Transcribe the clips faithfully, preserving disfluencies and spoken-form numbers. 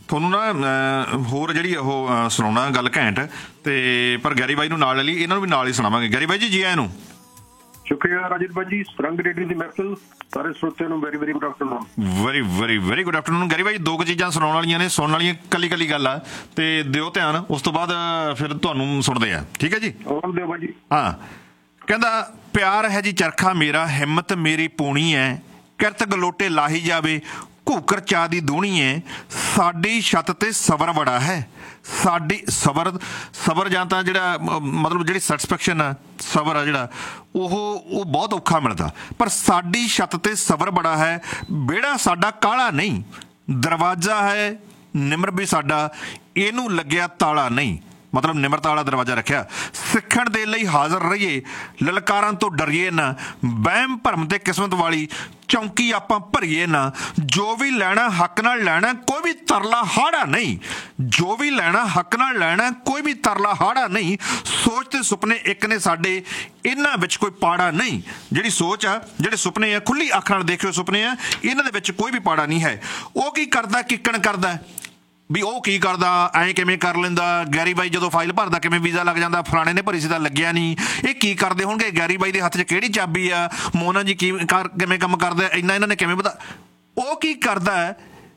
ਤੁਹਾਨੂੰ ਨਾ ਹੋਰ ਜਿਹੜੀ ਉਹ ਸੁਣਾਉਣਾ ਗੱਲ ਘੈਂਟ ਤੇ ਪਰ ਗੈਰੀ ਬਾਈ ਨੂੰ ਨਾਲ ਲੈ ਲਈ, ਇਹਨਾਂ ਨੂੰ ਵੀ ਨਾਲ ਹੀ ਸੁਣਾਵਾਂਗੇ। ਗੈਰੀ ਬਾਈ ਜੀ ਜੀ ਆਇਆਂ ਨੂੰ। ਸ਼ੁਕਰੀਆ ਰਾਜੀਤ ਬਾਈ ਜੀ। ਸਰੰਗ ਰੇਡੀਓ ਦੀ ਮਹਿਫਿਲ ਸਾਰੇ ਸਰੋਤਿਆਂ ਨੂੰ very very good afternoon. Very very very good afternoon. Garry ਬਾਈ ਦੋ ਕੁ ਚੀਜ਼ਾਂ ਸੁਣਾਉਣ ਵਾਲੀਆਂ ਨੇ, ਸੁਣਨ ਵਾਲੀਆਂ ਕੱਲੀ ਕੱਲੀ ਗੱਲ ਆ ਤੇ ਦਿਓ ਧਿਆਨ, ਉਸ ਤੋਂ ਬਾਅਦ ਫਿਰ ਤੁਹਾਨੂੰ ਸੁਣਦੇ ਆ, ਠੀਕ ਹੈ ਜੀ? ਦਿਓ ਬਾਈ ਜੀ। ਹਾਂ, ਕਹਿੰਦਾ ਪਿਆਰ ਹੈ ਜੀ ਚਰਖਾ ਮੇਰਾ, ਹਿੰਮਤ ਮੇਰੀ ਪੂਣੀ ਹੈ, ਕਿਰਤ ਗਲੋਟੇ ਲਾਹੀ ਜਾਵੇ, ਘੂਕਰ ਚਾਹ ਦੀ ਦੂਣੀ ਹੈ, ਸਾਡੀ ਛੱਤ ਤੇ ਸਬਰ ਬੜਾ ਹੈ, ਸਾਡੀ ਸਬਰ ਸਬਰ ਜਾਂ ਤਾਂ ਜਿਹੜਾ ਮਤਲਬ ਜਿਹੜੀ ਸੈਟਿਸਫੈਕਸ਼ਨ ਆ, ਸਬਰ ਆ ਜਿਹੜਾ ਉਹ ਉਹ ਬਹੁਤ ਔਖਾ ਮਿਲਦਾ, ਪਰ ਸਾਡੀ ਛੱਤ ਤੇ ਸਬਰ ਬੜਾ ਹੈ, ਵਿਹੜਾ ਸਾਡਾ ਕਾਲਾ ਨਹੀਂ, ਦਰਵਾਜ਼ਾ ਹੈ ਨਿਮਰ ਵੀ ਸਾਡਾ, ਇਹਨੂੰ ਲੱਗਿਆ ਤਾਲਾ ਨਹੀਂ। ਮਤਲਬ ਨਿਮਰਤਾ ਵਾਲਾ ਦਰਵਾਜ਼ਾ ਰੱਖਿਆ। ਸਿੱਖਣ ਦੇ ਲਈ ਹਾਜ਼ਰ ਰਹੀਏ, ਲਲਕਾਰਾਂ ਤੋਂ ਡਰੀਏ ਨਾ, ਵਹਿਮ ਭਰਮ ਤੇ ਕਿਸਮਤ ਵਾਲੀ ਚੌਂਕੀ ਆਪਾਂ ਭਰੀਏ ਨਾ, ਜੋ ਵੀ ਲੈਣਾ ਹੱਕ ਨਾਲ ਲੈਣਾ, ਕੋਈ ਵੀ ਤਰਲਾ ਹਾੜਾ ਨਹੀਂ, ਜੋ ਵੀ ਲੈਣਾ ਹੱਕ ਨਾਲ ਲੈਣਾ, ਕੋਈ ਵੀ ਤਰਲਾ ਹਾੜਾ ਨਹੀਂ, ਸੋਚ ਤੇ ਸੁਪਨੇ ਇੱਕ ਨੇ ਸਾਡੇ, ਇਹਨਾਂ ਵਿੱਚ ਕੋਈ ਪਾੜਾ ਨਹੀਂ। ਜਿਹੜੀ ਸੋਚ ਆ, ਜਿਹੜੇ ਸੁਪਨੇ ਆ, ਖੁੱਲੀ ਅੱਖ ਨਾਲ ਦੇਖਿਓ ਸੁਪਨੇ ਆ, ਇਹਨਾਂ ਦੇ ਵਿੱਚ ਕੋਈ ਵੀ ਪਾੜਾ ਨਹੀਂ ਹੈ। ਉਹ ਕੀ ਕਰਦਾ, ਕਿੱਕਣ ਕਰਦਾ ਵੀ ਉਹ ਕੀ ਕਰਦਾ, ਐਂ ਕਿਵੇਂ ਕਰ ਲੈਂਦਾ, ਗੈਰੀ ਬਾਈ ਜਦੋਂ ਫਾਈਲ ਭਰਦਾ ਕਿਵੇਂ ਵੀਜ਼ਾ ਲੱਗ ਜਾਂਦਾ, ਫਲਾਣੇ ਨੇ ਭਰੀ ਸੀ ਤਾਂ ਲੱਗਿਆ ਨਹੀਂ, ਇਹ ਕੀ ਕਰਦੇ ਹੋਣਗੇ, ਗੈਰੀ ਬਾਈ ਦੇ ਹੱਥ 'ਚ ਕਿਹੜੀ ਚਾਬੀ ਆ, ਮੋਨਾ ਜੀ ਕੀ ਕਰ ਕਿਵੇਂ ਕੰਮ ਕਰਦੇ, ਇੰਨਾ ਇਹਨਾਂ ਨੇ ਕਿਵੇਂ ਪਤਾ। ਉਹ ਕੀ ਕਰਦਾ,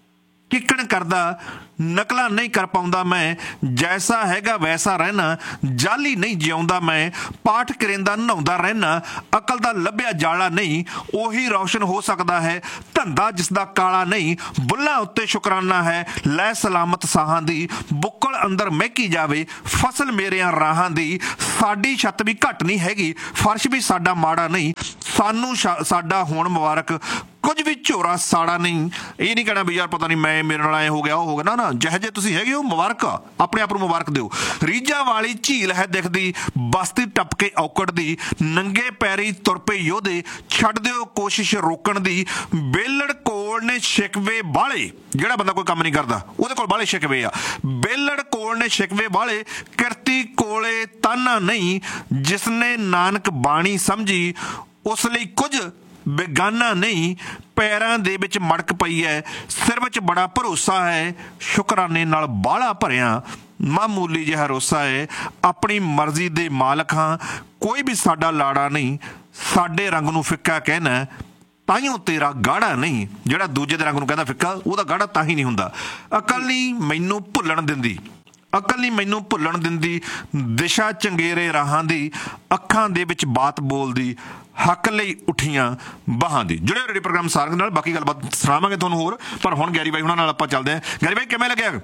ਕਿੱਕਣ ਕਰਦਾ, ਨਕਲਾਂ ਨਹੀਂ ਕਰ ਪਾਉਂਦਾ ਮੈਂ, ਜੈਸਾ ਹੈਗਾ ਵੈਸਾ ਰਹਿਣਾ, ਜਾਲੀ ਨਹੀਂ ਜਿਉਂਦਾ ਮੈਂ, ਪਾਠ ਕਰੇਂਦਾ ਨਹਾਉਂਦਾ ਰਹਿਣਾ, ਅਕਲ ਦਾ ਲੱਭਿਆ ਜਾਲਾ ਨਹੀਂ, ਉਹੀ ਰੌਸ਼ਨ ਹੋ ਸਕਦਾ ਹੈ ਧੰਦਾ ਜਿਸਦਾ ਕਾਲਾ ਨਹੀਂ, ਬੁੱਲਾਂ ਉੱਤੇ ਸ਼ੁਕਰਾਨਾ ਹੈ ਲੈ ਸਲਾਮਤ ਸਾਹਾਂ ਦੀ, ਬੁੱਕਲ ਅੰਦਰ ਮਹਿਕੀ ਜਾਵੇ ਫਸਲ ਮੇਰਿਆਂ ਰਾਹਾਂ ਦੀ, ਸਾਡੀ ਛੱਤ ਵੀ ਘੱਟ ਨਹੀਂ ਹੈਗੀ, ਫਰਸ਼ ਵੀ ਸਾਡਾ ਮਾੜਾ ਨਹੀਂ, ਸਾਨੂੰ ਸਾਡਾ ਹੋਣ ਮੁਬਾਰਕ, ਕੁਝ ਵੀ ਝੋਰਾ ਸਾੜਾ ਨਹੀਂ। ਇਹ ਨਹੀਂ ਕਹਿਣਾ ਵੀ ਯਾਰ ਪਤਾ ਨਹੀਂ ਮੈਂ ਮੇਰੇ ਨਾਲ ਐਂ ਹੋ ਗਿਆ ਉਹ ਹੋ ਗਿਆ, ਨਾ ਨਾ, ਜਿਹੋ ਜਿਹੇ ਤੁਸੀਂ ਹੈਗੇ ਹੋ ਮੁਬਾਰਕ ਆ, ਆਪਣੇ ਆਪ ਨੂੰ ਮੁਬਾਰਕ ਦਿਓ। ਰੀਝਾਂ ਵਾਲੀ ਝੀਲ ਹੈ ਦਿਖਦੀ, ਬਸਤੀ ਟੱਪ ਕੇ ਔਕੜਦੀ, ਨੰਗੇ ਪੈਰੀ ਤੁਰ ਪਏ ਯੋਧੇ, ਛੱਡ ਦਿਓ ਕੋਸ਼ਿਸ਼ ਰੋਕਣ ਦੀ, ਬੇਲੜ ਕੋਲ ਨੇ ਸ਼ਿਕਵੇ ਬਾਲੇ, ਜਿਹੜਾ ਬੰਦਾ ਕੋਈ ਕੰਮ ਨਹੀਂ ਕਰਦਾ ਉਹਦੇ ਕੋਲ ਬਾਲੇ ਸ਼ਿਕਵੇ ਆ, ਬੇਲੜ ਕੋਲ ਨੇ ਸ਼ਿਕਵੇ ਬਾਲੇ, ਕਿਰਤੀ ਕੋਲੇ ਤਾਨਾ ਨਹੀਂ, ਜਿਸਨੇ ਨਾਨਕ ਬਾਣੀ ਸਮਝੀ ਉਸ ਲਈ ਕੁਝ ਬੇਗਾਨਾ ਨਹੀਂ, ਪੈਰਾਂ ਦੇ ਵਿੱਚ ਮੜਕ ਪਈ ਹੈ, ਸਿਰ ਵਿੱਚ ਬੜਾ ਭਰੋਸਾ ਹੈ, ਸ਼ੁਕਰਾਨੇ ਨਾਲ ਬਾਹਲਾ ਭਰਿਆ, ਮਾਮੂਲੀ ਜਿਹਾ ਰੋਸਾ ਹੈ, ਆਪਣੀ ਮਰਜ਼ੀ ਦੇ ਮਾਲਕ ਹਾਂ, ਕੋਈ ਵੀ ਸਾਡਾ ਲਾੜਾ ਨਹੀਂ, ਸਾਡੇ ਰੰਗ ਨੂੰ ਫਿੱਕਾ ਕਹਿਣਾ ਤਾਈਓ ਤੇਰਾ ਗਾੜਾ ਨਹੀਂ, ਜਿਹੜਾ ਦੂਜੇ ਦੇ ਰੰਗ ਨੂੰ ਕਹਿੰਦਾ ਫਿੱਕਾ ਉਹਦਾ ਗਾੜਾ ਤਾਂ ਹੀ ਨਹੀਂ ਹੁੰਦਾ। ਅਕਲ ਨਹੀਂ ਮੈਨੂੰ ਭੁੱਲਣ ਦਿੰਦੀ, ਅਕਲ ਨਹੀਂ ਮੈਨੂੰ ਭੁੱਲਣ ਦਿੰਦੀ, ਦਿਸ਼ਾ ਚੰਗੇਰੇ ਰਾਹਾਂ ਦੀ, ਅੱਖਾਂ ਦੇ ਵਿੱਚ ਬਾਤ ਬੋਲਦੀ, ਹੱਕ ਲਈ ਉੱਠੀਆਂ ਬਾਹਾਂ ਦੀ। ਜੁੜੇ ਰੇਡੀਓ ਪ੍ਰੋਗਰਾਮ ਸਾਰੰਗ ਨਾਲ, ਬਾਕੀ ਗੱਲਬਾਤ ਸੁਣਾਵਾਂਗੇ ਤੁਹਾਨੂੰ ਹੋਰ, ਪਰ ਹੁਣ ਗੈਰੀ ਬਾਈ ਉਹਨਾਂ ਨਾਲ ਆਪਾਂ ਚੱਲਦੇ ਹਾਂ। ਗੈਰੀ ਬਾਈ ਕਿਵੇਂ ਲੱਗਿਆ?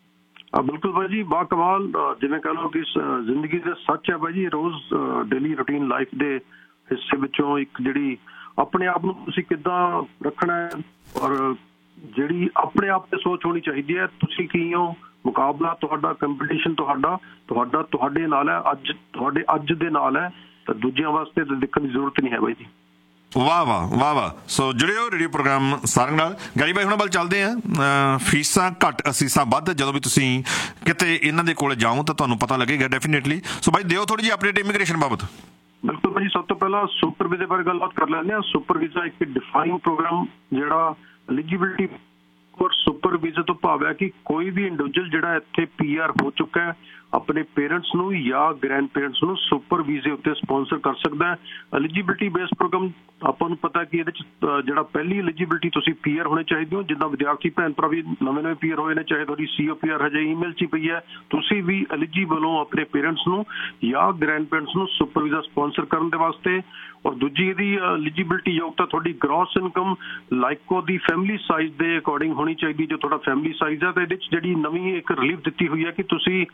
ਬਿਲਕੁਲ ਬਾਈ ਜੀ, ਬਾ ਕਮਾਲ, ਜਿਵੇਂ ਕਹਿ ਲਓ ਕਿ ਜ਼ਿੰਦਗੀ ਦੇ ਸੱਚ ਹੈ ਬਾਈ ਜੀ, ਰੋਜ਼ ਡੇਲੀ ਰੂਟੀਨ ਲਾਈਫ ਦੇ ਹਿੱਸੇ ਵਿੱਚੋਂ ਇੱਕ ਜਿਹੜੀ ਆਪਣੇ ਆਪ ਨੂੰ ਤੁਸੀਂ ਕਿੱਦਾਂ ਰੱਖਣਾ ਹੈ, ਔਰ ਜਿਹੜੀ ਆਪਣੇ ਆਪ ਤੇ ਸੋਚ ਹੋਣੀ ਚਾਹੀਦੀ ਹੈ, ਤੁਸੀਂ ਕੀ ਹੋ, ਮੁਕਾਬਲਾ ਤੁਹਾਡਾ, ਕੰਪੀਟੀਸ਼ਨ ਤੁਹਾਡਾ ਤੁਹਾਡਾ ਤੁਹਾਡੇ ਨਾਲ ਹੈ, ਅੱਜ ਤੁਹਾਡੇ ਅੱਜ ਦੇ ਨਾਲ ਹੈ, ਤਾਂ ਦੂਜਿਆਂ ਵਾਸਤੇ ਤਾਂ ਦੇਖਣ ਦੀ ਜ਼ਰੂਰਤ ਨਹੀਂ ਹੈ ਬਾਈ ਜੀ। ਵਾਹ ਵਾਹ ਵਾਹ ਵਾਹ। ਸੋ ਜੁੜਿਓ ਰੇਡੀਓ ਪ੍ਰੋਗਰਾਮ ਸਾਰੰਗ ਨਾਲ। ਗੈਰੀ ਬਾਈ ਹੁਣ ਵੱਲ ਚੱਲਦੇ ਹਾਂ। ਫੀਸਾਂ ਘੱਟ ਅਸੀਸਾਂ ਵੱਧ, ਜਦੋਂ ਵੀ ਤੁਸੀਂ ਕਿਤੇ ਇਹਨਾਂ ਦੇ ਕੋਲ ਜਾਓ ਤਾਂ ਤੁਹਾਨੂੰ ਪਤਾ ਲੱਗੇਗਾ ਡੈਫੀਨੇਟਲੀ। ਸੋ ਬਾਈ ਦਿਓ ਥੋੜ੍ਹੀ ਜਿਹੀ ਅਪਡੇਟ ਇਮੀਗ੍ਰੇਸ਼ਨ ਬਾਬਤ। ਬਿਲਕੁਲ ਭਾਜੀ, ਸਭ ਤੋਂ ਪਹਿਲਾਂ ਸੁਪਰ ਵੀਜ਼ੇ ਬਾਰੇ ਗੱਲਬਾਤ ਕਰ ਲੈਂਦੇ ਹਾਂ। ਸੁਪਰ ਵੀਜ਼ਾ ਇੱਕ ਡਿਫਾਈਨ ਪ੍ਰੋਗਰਾਮ ਜਿਹੜਾ ਐਲੀਜੀਬਿਲਿਟੀ ਔਰ ਸੁਪਰ ਵੀਜ਼ੇ ਤੋਂ ਭਾਵ ਹੈ ਕਿ ਕੋਈ ਵੀ ਇੰਡੀਵਿਜੂਅਲ ਜਿਹੜਾ ਇੱਥੇ ਪੀ ਆਰ ਹੋ ਚੁੱਕਾ ਹੈ ਆਪਣੇ ਪੇਰੈਂਟਸ ਨੂੰ ਜਾਂ ਗ੍ਰੈਂਡ ਪੇਰੈਂਟਸ ਨੂੰ ਸੁਪਰ ਵੀਜ਼ੇ ਉੱਤੇ ਸਪੋਂਸਰ ਕਰ ਸਕਦਾ ਹੈ। ਐਲੀਜੀਬਿਲਿਟੀ ਬੇਸਡ ਪ੍ਰੋਗਰਾਮ ਆਪਾਂ ਨੂੰ ਪਤਾ ਕਿ ਇਹਦੇ ਚ ਜਿਹੜਾ ਪਹਿਲੀ ਐਲੀਜੀਬਿਲਿਟੀ ਤੁਸੀਂ ਪੀ ਆਰ ਹੋਣੇ ਚਾਹੀਦੇ ਹੋ, ਜਿੱਦਾਂ ਵਿਦਿਆਰਥੀ ਭੈਣ ਭਰਾ ਵੀ ਨਵੇਂ ਨਵੇਂ ਪੀ ਆਰ ਹੋਏ ਨੇ, ਚਾਹੇ ਤੁਹਾਡੀ ਸੀ ਓ ਪੀ ਆਰ ਹਜੇ ਈਮੇਲ 'ਚ ਹੀ ਪਈ ਹੈ, ਤੁਸੀਂ ਵੀ ਐਲੀਜੀਬਲ ਹੋ ਆਪਣੇ ਪੇਰੈਂਟਸ ਨੂੰ ਜਾਂ ਗ੍ਰੈਂਡ ਪੇਰੈਂਟਸ ਨੂੰ ਸੁਪਰ ਵੀਜ਼ਾ ਸਪੋਂਸਰ ਕਰਨ ਦੇ ਵਾਸਤੇ। ਔਰ ਦੂਜੀ ਇਹਦੀ ਐਲੀਜੀਬਿਲਿਟੀ ਯੋਗਤਾ ਤੁਹਾਡੀ ਗ੍ਰੋਸ ਇਨਕਮ ਲਾਈਕੋ ਦੀ ਫੈਮਿਲੀ ਸਾਈਜ਼ ਦੇ ਅਕੋਰਡਿੰਗ ਹੋਣੀ ਚਾਹੀਦੀ। ਜੋ ਤੁਹਾਡਾ ਫੈਮਿਲੀ ਸਾਈਜ਼ ਹੈ ਤਾਂ ਇਹਦੇ 'ਚ ਜਿਹੜੀ ਨਵੀਂ ਇੱਕ ਰਿਲੀਫ ਦਿੱਤੀ ਹੋਈ ਹੈ ਕਿ ਤੁਸੀਂ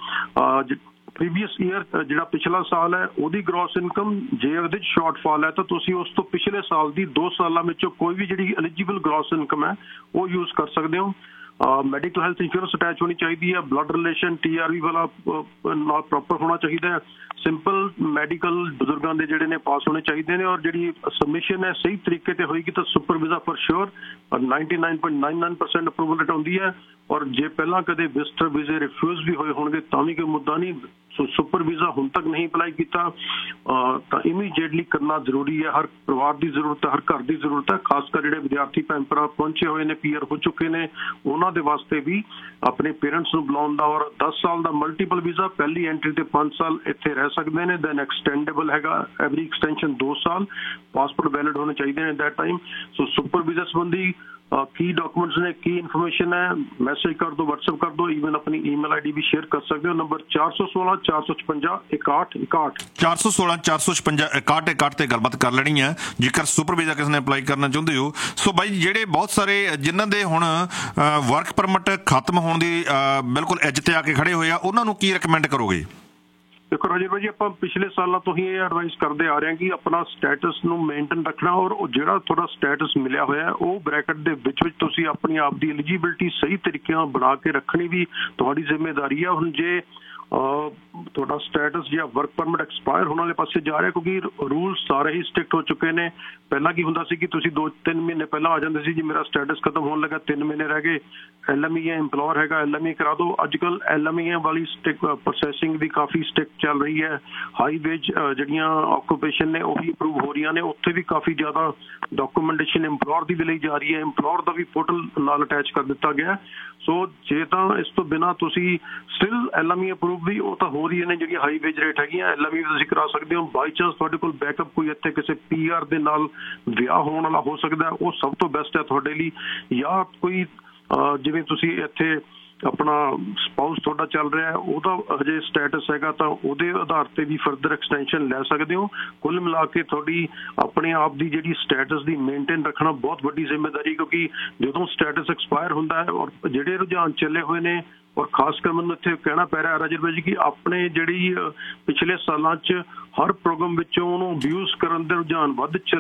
ਪ੍ਰੀਵੀਅਸ ਈਅਰ ਜਿਹੜਾ ਪਿਛਲਾ ਸਾਲ ਹੈ ਉਹਦੀ ਗ੍ਰੋਸ ਇਨਕਮ ਜੇ ਉਹਦੇ 'ਚ ਸ਼ਾਰਟਫਾਲ ਹੈ ਤਾਂ ਤੁਸੀਂ ਉਸ ਤੋਂ ਪਿਛਲੇ ਸਾਲ ਦੀ ਦੋ ਸਾਲਾਂ ਵਿੱਚੋਂ ਕੋਈ ਵੀ ਜਿਹੜੀ ਐਲੀਜੀਬਲ ਗ੍ਰੋਸ ਇਨਕਮ ਹੈ ਉਹ ਯੂਜ਼ ਕਰ ਸਕਦੇ ਹੋ। ਮੈਡੀਕਲ ਹੈਲਥ ਇੰਸ਼ੋਰੈਂਸ ਅਟੈਚ ਹੋਣੀ ਚਾਹੀਦੀ ਹੈ। ਬਲੱਡ ਰਿਲੇਸ਼ਨ ਟੀ ਆਰ ਵੀ ਵਾਲਾ ਨਾਲ ਪ੍ਰੋਪਰ ਹੋਣਾ ਚਾਹੀਦਾ ਹੈ। ਸਿੰਪਲ ਮੈਡੀਕਲ ਬਜ਼ੁਰਗਾਂ ਦੇ ਜਿਹੜੇ ਨੇ ਪਾਸ ਹੋਣੇ ਚਾਹੀਦੇ ਨੇ। ਔਰ ਜਿਹੜੀ ਸਬਮਿਸ਼ਨ ਹੈ ਸਹੀ ਤਰੀਕੇ ਤੇ ਹੋਏਗੀ ਤਾਂ super visa for sure ninety nine point nine nine percent approval rate ਆਉਂਦੀ ਹੈ। ਔਰ ਜੇ ਪਹਿਲਾਂ ਕਦੇ ਵਿਜ਼ਟਰ ਵੀਜ਼ੇ ਰਿਫਿਊਜ਼ ਵੀ ਹੋਏ ਹੋਣਗੇ ਤਾਂ ਵੀ ਕੋਈ ਮੁੱਦਾ ਨਹੀਂ। ਸੋ ਸੁਪਰ ਵੀਜ਼ਾ ਹੁਣ ਤੱਕ ਨਹੀਂ ਅਪਲਾਈ ਕੀਤਾ ਤਾਂ ਇਮੀਡੀਏਟਲੀ ਕਰਨਾ ਜ਼ਰੂਰੀ ਹੈ। ਹਰ ਪਰਿਵਾਰ ਦੀ ਜ਼ਰੂਰਤ ਹੈ, ਹਰ ਘਰ ਦੀ ਜ਼ਰੂਰਤ ਹੈ, ਖਾਸ ਕਰ ਜਿਹੜੇ ਵਿਦਿਆਰਥੀ ਭੈਣ ਭਰਾ ਪਹੁੰਚੇ ਹੋਏ ਨੇ, ਪੀਆਰ ਹੋ ਚੁੱਕੇ ਨੇ, ਉਹਨਾਂ ਦੇ ਵਾਸਤੇ ਵੀ ਆਪਣੇ ਪੇਰੈਂਟਸ ਨੂੰ ਬੁਲਾਉਣ ਦਾ। ਔਰ ਦਸ ਸਾਲ ਦਾ ਮਲਟੀਪਲ ਵੀਜ਼ਾ, ਪਹਿਲੀ ਐਂਟਰੀ ਤੇ ਪੰਜ ਸਾਲ ਇੱਥੇ ਰਹਿ ਸਕਦੇ ਨੇ, ਦੈਨ ਐਕਸਟੈਂਡੇਬਲ ਹੈਗਾ, ਐਵਰੀ ਐਕਸਟੈਂਸ਼ਨ ਦੋ ਸਾਲ, ਪਾਸਪੋਰਟ ਵੈਲਿਡ ਹੋਣੇ ਚਾਹੀਦੇ ਨੇ that time. So super visa ਸੰਬੰਧੀ ਕੀ ਡਾਕੂਮੈਂਟਸ ਨੇ, ਕੀ ਇਨਫੋਰਮੇਸ਼ਨ ਹੈ, ਮੈਸੇਜ ਕਰ ਦਿਓ, ਵਟਸਐਪ ਕਰ ਦਿਓ, ਈਵਨ ਆਪਣੀ email I D we share ਕਰ ਸਕਦੇ ਹੋ। ਨੰਬਰ ਚਾਰ ਸੌ ਸੋਲਾਂ ਚਾਰ ਸੌ ਛਪੰਜਾ ਇਕਾਹਠ ਇਕਾਹਠ ਚਾਰ ਸੌ ਸੋਲਾਂ ਚਾਰ ਸੌ ਛਪੰਜਾ ਇਕਾਹਠ ਇਕਾਹਠ ਤੇ ਗੱਲਬਾਤ ਕਰ ਲੈਣੀ ਹੈ ਜੇਕਰ ਸੁਪਰ ਵੀਜ਼ਾ ਕਿਸੇ ਨੇ ਅਪਲਾਈ ਕਰਨਾ ਚਾਹੁੰਦੇ ਹੋ। ਸੋ ਬਾਈ ਜਿਹੜੇ ਬਹੁਤ ਸਾਰੇ ਜਿਨ੍ਹਾਂ ਦੇ ਹੁਣ ਵਰਕ ਪਰਮਿਟ ਖਤਮ ਹੋਣ ਦੀ ਬਿਲਕੁਲ ਐਜ ਤੇ ਆ ਕੇ ਖੜੇ ਹੋਏ ਆ, ਉਹਨਾਂ ਨੂੰ ਕੀ ਰਿਕਮੈਂਡ ਕਰੋਗੇ? ਦੇਖੋ ਰਾਜੇ ਭਾਜੀ, ਆਪਾਂ ਪਿਛਲੇ ਸਾਲਾਂ ਤੋਂ ਹੀ ਇਹ ਐਡਵਾਈਸ ਕਰਦੇ ਆ ਰਹੇ ਹਾਂ ਕਿ ਆਪਣਾ ਸਟੇਟਸ ਨੂੰ ਮੇਨਟੇਨ ਰੱਖਣਾ, ਔਰ ਉਹ ਜਿਹੜਾ ਤੁਹਾਡਾ ਸਟੇਟਸ ਮਿਲਿਆ ਹੋਇਆ ਹੈ ਉਹ ਬ੍ਰੈਕਟ ਦੇ ਵਿੱਚ ਵਿੱਚ ਤੁਸੀਂ ਆਪਣੀ ਆਪ ਦੀ ਐਲੀਜੀਬਿਲਟੀ ਸਹੀ ਤਰੀਕੇ ਨਾਲ ਬਣਾ ਕੇ ਰੱਖਣੀ ਵੀ ਤੁਹਾਡੀ ਜ਼ਿੰਮੇਵਾਰੀ ਹੈ। ਹੁਣ ਜੇ ਤੁਹਾਡਾ ਸਟੇਟਸ ਜਾਂ ਵਰਕ ਪਰਮਿਟ ਐਕਸਪਾਇਰ ਹੋਣ ਵਾਲੇ ਪਾਸੇ ਜਾ ਰਿਹਾ, ਕਿਉਂਕਿ ਰੂਲ ਸਾਰੇ ਹੀ ਸਟ੍ਰਿਕਟ ਹੋ ਚੁੱਕੇ ਨੇ। ਪਹਿਲਾਂ ਕੀ ਹੁੰਦਾ ਸੀ ਕਿ ਤੁਸੀਂ ਦੋ ਤਿੰਨ ਮਹੀਨੇ ਪਹਿਲਾਂ ਆ ਜਾਂਦੇ ਸੀ ਜੀ ਮੇਰਾ ਸਟੇਟਸ ਖਤਮ ਹੋਣ ਲੱਗਾ, ਤਿੰਨ ਮਹੀਨੇ ਰਹਿ ਗਏ, ਐਲ ਐਮ ਈ ਹੈ, ਇੰਪਲੋਇਰ ਹੈਗਾ, ਐਲ ਐਮ ਈ ਕਰਾ ਦਿਓ। ਅੱਜ ਕੱਲ੍ਹ ਐਲ ਐਮ ਈ ਵਾਲੀ ਸਟਿਕ ਪ੍ਰੋਸੈਸਿੰਗ ਵੀ ਕਾਫੀ ਸਟਿਕ ਚੱਲ ਰਹੀ ਹੈ। ਹਾਈ ਵੇਜ ਜਿਹੜੀਆਂ ਆਕੂਪੇਸ਼ਨ ਨੇ ਉਹ ਵੀ ਇੰਪਰੂਵ ਹੋ ਰਹੀਆਂ ਨੇ, ਉੱਥੇ ਵੀ ਕਾਫੀ ਜ਼ਿਆਦਾ ਡਾਕੂਮੈਂਟੇਸ਼ਨ ਇੰਪਲੋਇਰ ਦੀ ਵੀ ਲਈ ਜਾ ਰਹੀ ਹੈ। ਇੰਪਲੋਇਰ ਦਾ ਵੀ ਪੋਰਟਲ ਨਾਲ ਅਟੈਚ ਕਰ ਦਿੱਤਾ ਗਿਆ। ਸੋ ਜੇ ਤਾਂ ਇਸ ਤੋਂ ਬਿਨਾਂ ਤੁਸੀਂ still L M E approve ਵੀ ਉਹ ਤਾਂ ਹੋ ਰਹੀਆਂ ਨੇ ਜਿਹੜੀਆਂ ਹਾਈ ਵੇਜ ਰੇਟ ਹੈਗੀਆਂ, ਐਲ ਐਮ ਈ ਤੁਸੀਂ ਕਰਾ ਸਕਦੇ ਹੋ। ਬਾਈ ਚਾਂਸ ਤੁਹਾਡੇ ਕੋਲ ਬੈਕਅਪ ਕੋਈ ਇੱਥੇ ਕਿਸੇ ਪੀ ਆਰ ਦੇ ਨਾਲ ਵਿਆਹ ਹੋਣ ਵਾਲਾ ਹੋ ਸਕਦਾ, ਉਹ ਸਭ ਤੋਂ ਬੈਸਟ ਹੈ ਤੁਹਾਡੇ ਲਈ। ਜਾਂ ਕੋਈ ਜਿਵੇਂ ਤੁਸੀਂ ਇੱਥੇ ਆਪਣਾ ਸਪਾਊਸ ਤੁਹਾਡਾ ਚੱਲ ਰਿਹਾ, ਉਹਦਾ ਹਜੇ ਸਟੇਟਸ ਹੈਗਾ ਤਾਂ ਉਹਦੇ ਆਧਾਰ ਤੇ ਵੀ ਫਰਦਰ ਐਕਸਟੈਂਸ਼ਨ ਲੈ ਸਕਦੇ ਹੋ। ਕੁੱਲ ਮਿਲਾ ਕੇ ਤੁਹਾਡੀ ਆਪਣੇ ਆਪ ਦੀ ਜਿਹੜੀ ਸਟੇਟਸ ਦੀ ਮੇਨਟੇਨ ਰੱਖਣਾ ਬਹੁਤ ਵੱਡੀ ਜ਼ਿੰਮੇਵਾਰੀ, ਕਿਉਂਕਿ ਜਦੋਂ ਸਟੇਟਸ ਐਕਸਪਾਇਰ ਹੁੰਦਾ ਹੈ ਔਰ ਜਿਹੜੇ ਰੁਝਾਨ ਚੱਲੇ ਹੋਏ ਨੇ, ਔਰ ਖਾਸ ਕਰ ਮੈਨੂੰ ਇੱਥੇ ਕਹਿਣਾ ਪੈ ਰਿਹਾ ਰਾਜਰ ਭਾਈ ਜੀ ਕਿ ਆਪਣੇ ਜਿਹੜੀ ਪਿਛਲੇ ਸਾਲਾਂ 'ਚ ਹਰ ਪ੍ਰੋਗਰਾਮ ਵਿੱਚੋਂ ਉਹਨੂੰ ਅਬਿਊਜ਼ ਕਰਨ ਦੇ ਰੁਝਾਨ ਵੱਧ ਚੱਲ